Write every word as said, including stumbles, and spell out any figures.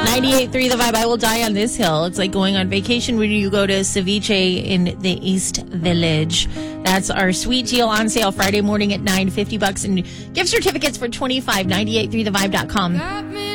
ninety-eight point three The Vibe. I will die on this hill. It's like going on vacation when you go to Ceviche in the East Village. That's our sweet deal on sale Friday morning at nine, fifty bucks and gift certificates for twenty-five. ninety-eight point three the vibe dot com.